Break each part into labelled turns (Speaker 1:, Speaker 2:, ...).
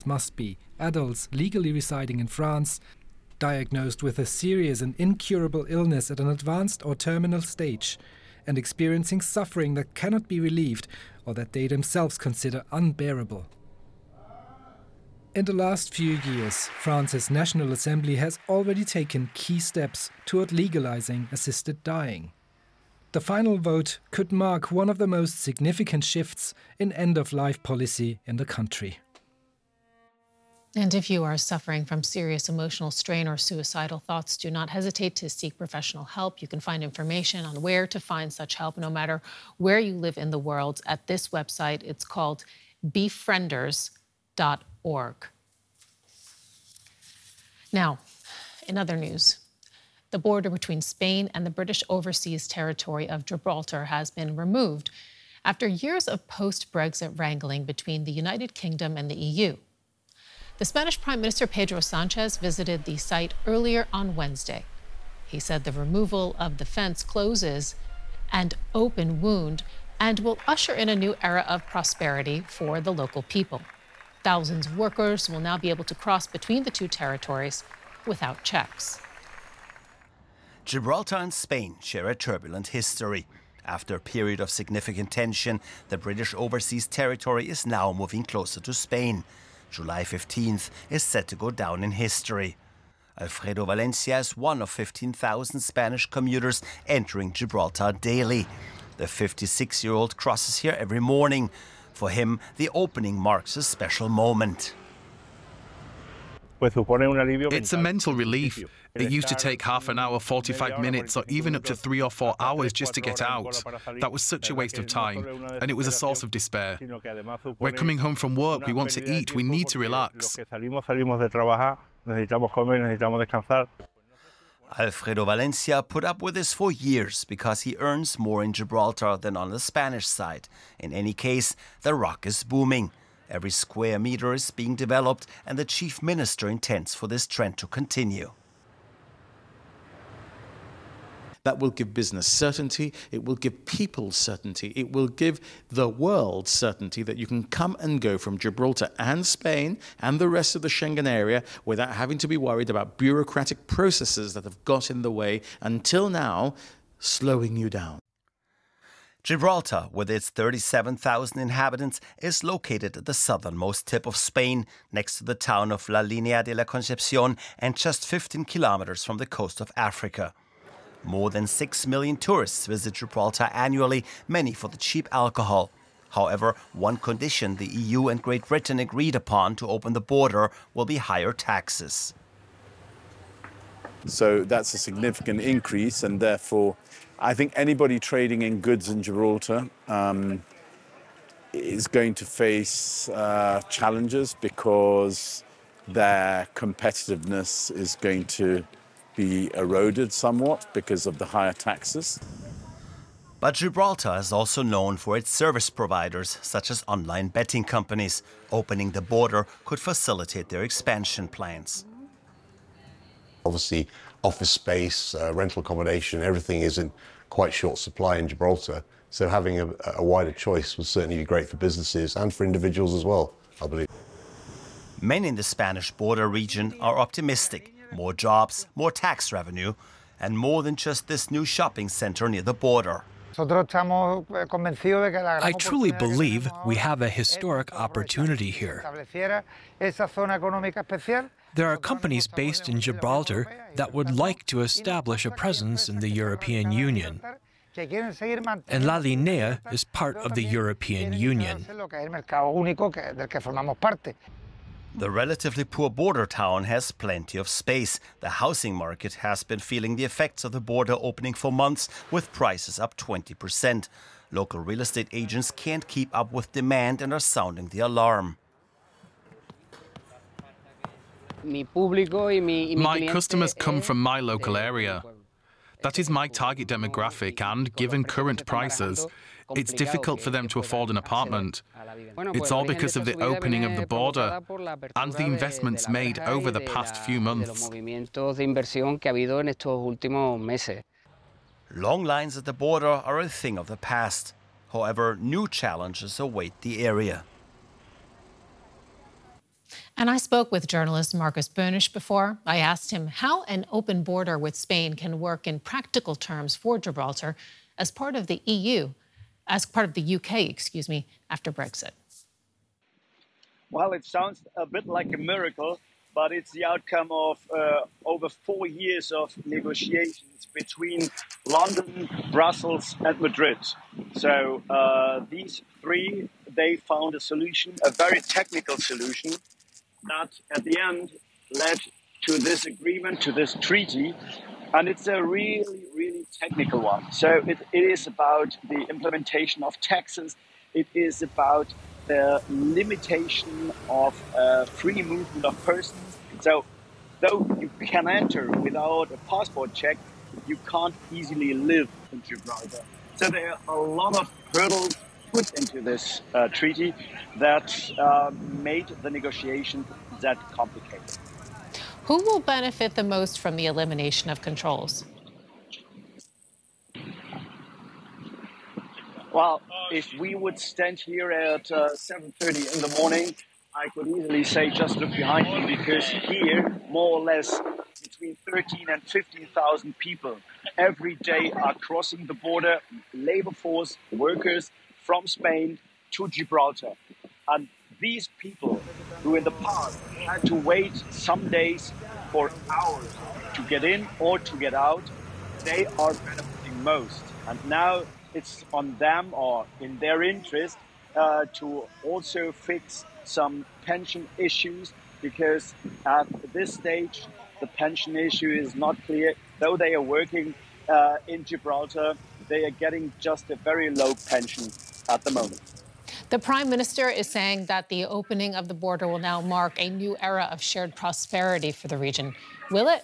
Speaker 1: must be adults legally residing in France, diagnosed with a serious and incurable illness at an advanced or terminal stage, and experiencing suffering that cannot be relieved or that they themselves consider unbearable. In the last few years, France's National Assembly has already taken key steps toward legalizing assisted dying. The final vote could mark one of the most significant shifts in end-of-life policy in the country.
Speaker 2: And if you are suffering from serious emotional strain or suicidal thoughts, do not hesitate to seek professional help. You can find information on where to find such help, no matter where you live in the world, at this website. It's called befrienders.org. Now, in other news, the border between Spain and the British Overseas Territory of Gibraltar has been removed after years of post-Brexit wrangling between the United Kingdom and the EU. The Spanish Prime Minister Pedro Sánchez visited the site earlier on Wednesday. He said the removal of the fence closes an open wound and will usher in a new era of prosperity for the local people. Thousands of workers will now be able to cross between the two territories without checks.
Speaker 3: Gibraltar and Spain share a turbulent history. After a period of significant tension, the British Overseas Territory is now moving closer to Spain. July 15th is set to go down in history. Alfredo Valencia is one of 15,000 Spanish commuters entering Gibraltar daily. The 56-year-old crosses here every morning. For him, the opening marks a special moment.
Speaker 4: It's a mental relief. It used to take half an hour, 45 minutes, or even up to 3 or 4 hours just to get out. That was such a waste of time, and it was a source of despair. We're coming home from work, we want to eat, we need to relax.
Speaker 3: Alfredo Valencia put up with this for years because he earns more in Gibraltar than on the Spanish side. In any case, the rock is booming. Every square meter is being developed, and the chief minister intends for this trend to continue.
Speaker 5: That will give business certainty, it will give people certainty, it will give the world certainty that you can come and go from Gibraltar and Spain and the rest of the Schengen area without having to be worried about bureaucratic processes that have got in the way until now, slowing you down.
Speaker 3: Gibraltar, with its 37,000 inhabitants, is located at the southernmost tip of Spain, next to the town of La Línea de la Concepción and just 15 kilometers from the coast of Africa. More than 6 million tourists visit Gibraltar annually, many for the cheap alcohol. However, one condition the EU and Great Britain agreed upon to open the border will be higher taxes.
Speaker 6: So that's a significant increase, and therefore I think anybody trading in goods in Gibraltar is going to face challenges because their competitiveness is going to be eroded somewhat because of the higher taxes.
Speaker 3: But Gibraltar is also known for its service providers, such as online betting companies. Opening the border could facilitate their expansion plans.
Speaker 7: Obviously, office space, rental accommodation, everything is in quite short supply in Gibraltar. So having a wider choice would certainly be great for businesses and for individuals as well, I believe.
Speaker 3: Many in the Spanish border region are optimistic. More jobs, more tax revenue, and more than just this new shopping center near the border.
Speaker 8: I truly believe we have a historic opportunity here. There are companies based in Gibraltar that would like to establish a presence in the European Union. And La Línea is part of the European Union.
Speaker 3: The relatively poor border town has plenty of space. The housing market has been feeling the effects of the border opening for months, with prices up 20%. Local real estate agents can't keep up with demand and are sounding the alarm.
Speaker 4: My customers come from my local area. That is my target demographic, and given current prices, it's difficult for them to afford an apartment. It's all because of the opening of the border and the investments made over the past few months.
Speaker 3: Long lines at the border are a thing of the past. However, new challenges await the area.
Speaker 2: And I spoke with journalist Marcus Böhnisch before. I asked him how an open border with Spain can work in practical terms for Gibraltar as part of the EU, as part of the UK, after Brexit.
Speaker 9: Well, it sounds a bit like a miracle, but it's the outcome of over 4 years of negotiations between London, Brussels and Madrid. So these three, they found a solution, a very technical solution that at the end led to this agreement, to this treaty. And it's a really, really technical one. So it is about the implementation of taxes. It is about the limitation of free movement of persons. So though you can enter without a passport check, you can't easily live in Gibraltar. So there are a lot of hurdles put into this treaty that made the negotiation that complicated.
Speaker 2: Who will benefit the most from the elimination of controls?
Speaker 9: Well, if we would stand here at 7:30 in the morning, I could easily say just look behind me, because here, more or less, between 13 and 15,000 people every day are crossing the border, labor force workers from Spain to Gibraltar. And these people who in the past had to wait some days for hours to get in or to get out, they are benefiting most. And now it's on them, or in their interest, to also fix some pension issues, because at this stage the pension issue is not clear. Though they are working in Gibraltar, they are getting just a very low pension at the moment.
Speaker 2: The Prime Minister is saying that the opening of the border will now mark a new era of shared prosperity for the region. Will it?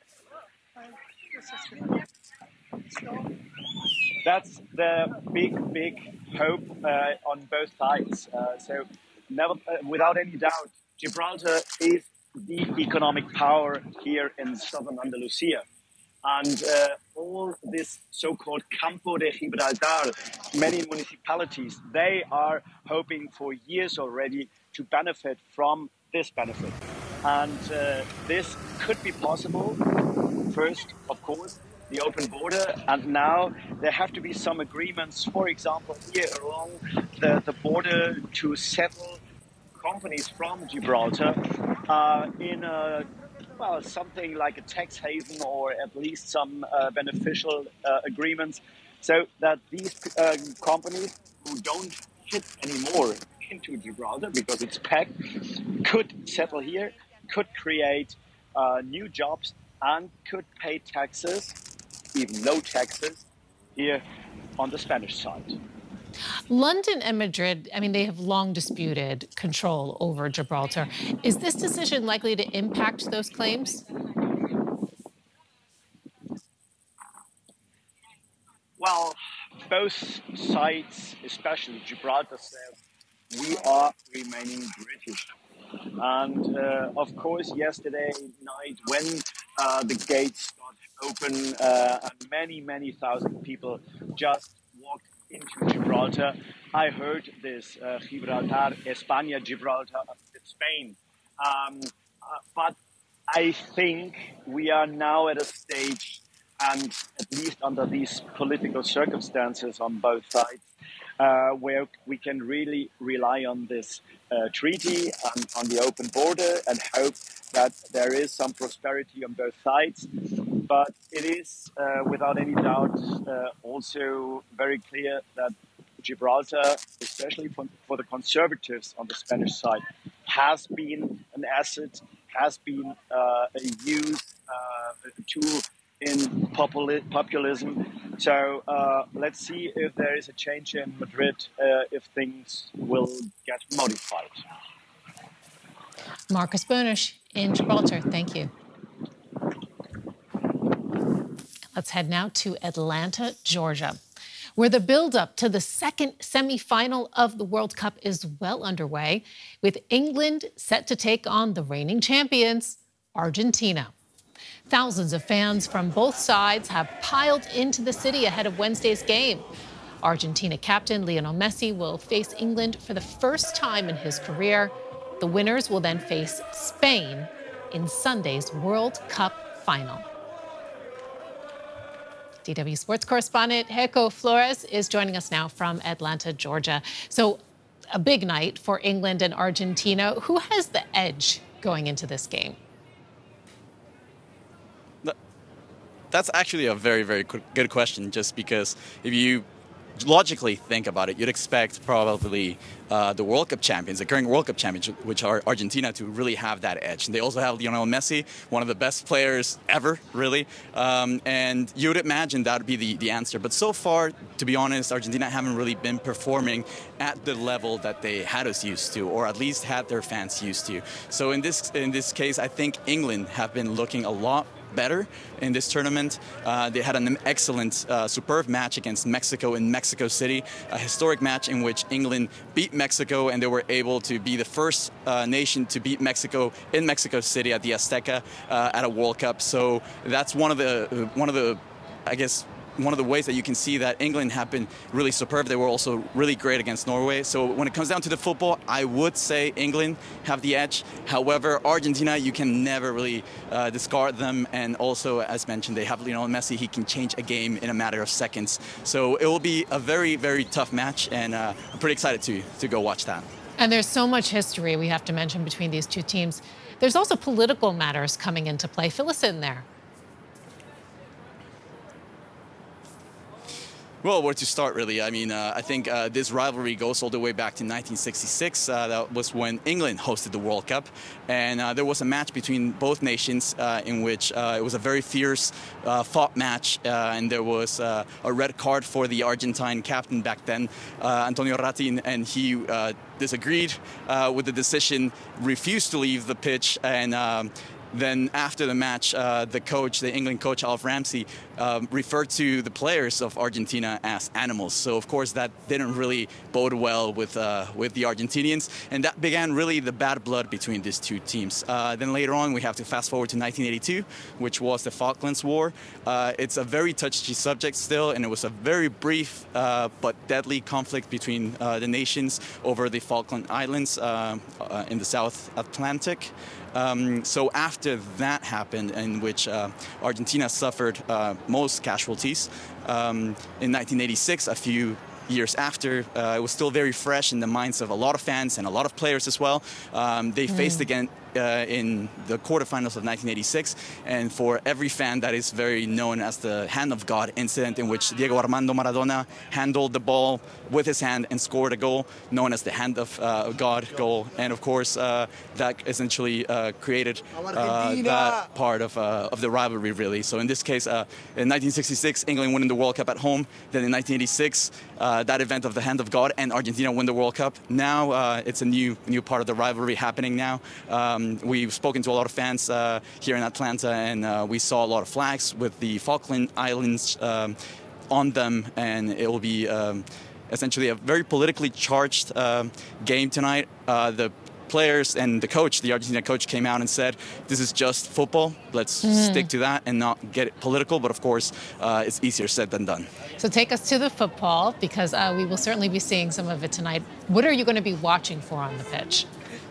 Speaker 9: That's the big hope on both sides. Without any doubt, Gibraltar is the economic power here in southern Andalusia. And all this so-called Campo de Gibraltar, many municipalities, they are hoping for years already to benefit from this benefit. And this could be possible, first, of course, the open border, and now there have to be some agreements, for example, here along the border, to settle companies from Gibraltar in something like a tax haven, or at least some beneficial agreements, so that these companies who don't fit anymore into Gibraltar because it's packed could settle here, could create new jobs, and could pay taxes, even low taxes, here on the Spanish side.
Speaker 2: London and Madrid, they have long disputed control over Gibraltar. Is this decision likely to impact those claims?
Speaker 9: Well, both sides, especially Gibraltar, says we are remaining British. And of course, yesterday night, when the gates got open and many thousand people just walked into Gibraltar, I heard this Gibraltar, España, Gibraltar, Spain. But I think we are now at a stage, and at least under these political circumstances on both sides, where we can really rely on this treaty and on the open border and hope that there is some prosperity on both sides. But it is, without any doubt, also very clear that Gibraltar, especially for the conservatives on the Spanish side, has been an asset, has been a used tool in populism. So let's see if there is a change in Madrid, if things will get modified.
Speaker 2: Marcus Böhnisch in Gibraltar, thank you. Let's head now to Atlanta, Georgia, where the build-up to the second semi-final of the World Cup is well underway, with England set to take on the reigning champions, Argentina. Thousands of fans from both sides have piled into the city ahead of Wednesday's game. Argentina captain Lionel Messi will face England for the first time in his career. The winners will then face Spain in Sunday's World Cup final. DW Sports correspondent Heiko Flores is joining us now from Atlanta, Georgia. So a big night for England and Argentina. Who has the edge going into this game?
Speaker 10: That's actually a very, very good question, just because if you logically think about it, you'd expect probably the World Cup champions, the current World Cup champions, which are Argentina, to really have that edge. And they also have Lionel Messi, one of the best players ever, really. And you would imagine that would be the answer. But so far, to be honest, Argentina haven't really been performing at the level that they had us used to, or at least had their fans used to. So in this case, I think England have been looking a lot better in this tournament. They had an excellent, superb match against Mexico in Mexico City, a historic match in which England beat Mexico, and they were able to be the first nation to beat Mexico in Mexico City at the Azteca at a World Cup. So that's one of the ways that you can see that England have been really superb. They were also really great against Norway. So when it comes down to the football, I would say England have the edge. However, Argentina, you can never really discard them. And also, as mentioned, they have Lionel Messi. He can change a game in a matter of seconds. So it will be a very, very tough match, and I'm pretty excited to go watch that.
Speaker 2: And there's so much history we have to mention between these two teams. There's also political matters coming into play. Fill us in there.
Speaker 10: Well, where to start, really? I mean, I think this rivalry goes all the way back to 1966. That was when England hosted the World Cup. And there was a match between both nations in which it was a very fierce, fought match. And there was a red card for the Argentine captain back then, Antonio Ratti, and he disagreed with the decision, refused to leave the pitch, and then after the match, the England coach, Alf Ramsey, referred to the players of Argentina as animals. So, of course, that didn't really bode well with the Argentinians. And that began really the bad blood between these two teams. Then later on, we have to fast forward to 1982, which was the Falklands War. It's a very touchy subject still, and it was a very brief but deadly conflict between the nations over the Falkland Islands in the South Atlantic. So after that happened, in which Argentina suffered most casualties, in 1986, a few years after, it was still very fresh in the minds of a lot of fans and a lot of players as well. They faced again in the quarterfinals of 1986, and for every fan, that is very known as the Hand of God incident, in which Diego Armando Maradona handled the ball with his hand and scored a goal known as the Hand of God goal. And of course, that essentially created that part of the rivalry, really. So in this case, in 1966, England winning the World Cup at home. Then in 1986, that event of the Hand of God, and Argentina win the World Cup. Now it's a new part of the rivalry happening now. We've spoken to a lot of fans here in Atlanta, and we saw a lot of flags with the Falkland Islands on them, and it will be essentially a very politically charged game tonight. The players and the coach, the Argentina coach, came out and said, this is just football. Let's stick to that and not get it political. But of course, it's easier said than done.
Speaker 2: So take us to the football, because we will certainly be seeing some of it tonight. What are you going to be watching for on the pitch?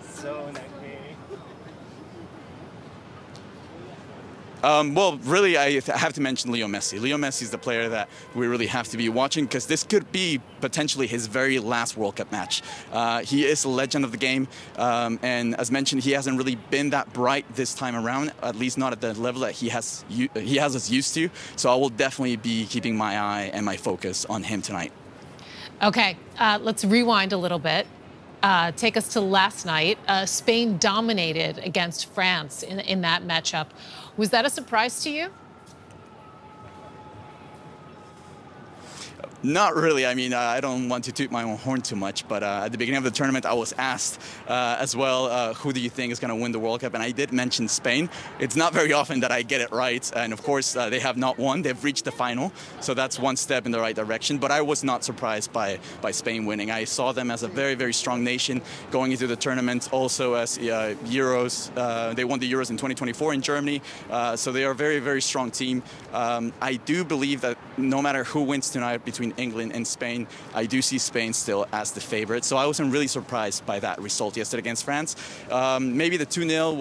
Speaker 10: Well, really, I have to mention Leo Messi. Leo Messi is the player that we really have to be watching, because this could be potentially his very last World Cup match. He is a legend of the game, and as mentioned, he hasn't really been that bright this time around, at least not at the level that he has us used to. So I will definitely be keeping my eye and my focus on him tonight.
Speaker 2: Okay, let's rewind a little bit. Take us to last night. Spain dominated against France in that matchup. Was that a surprise to you?
Speaker 10: Not really. I mean, I don't want to toot my own horn too much, but at the beginning of the tournament, I was asked as well, who do you think is going to win the World Cup? And I did mention Spain. It's not very often that I get it right. And of course, they have not won. They've reached the final. So that's one step in the right direction. But I was not surprised by Spain winning. I saw them as a very, very strong nation going into the tournament. Also as Euros. They won the Euros in 2024 in Germany. So they are a very, very strong team. I do believe that no matter who wins tonight between England and Spain, I do see Spain still as the favorite. So I wasn't really surprised by that result yesterday against France. Maybe the 2-0